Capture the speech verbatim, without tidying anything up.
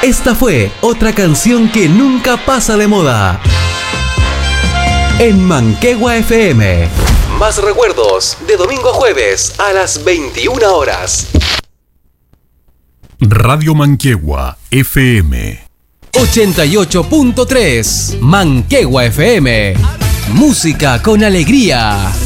Esta fue otra canción que nunca pasa de moda. En Manquehue F M. Más recuerdos de domingo a jueves a las veintiuna horas. Radio Manquehue F M. ochenta y ocho punto tres. Manquehue F M. Música con alegría.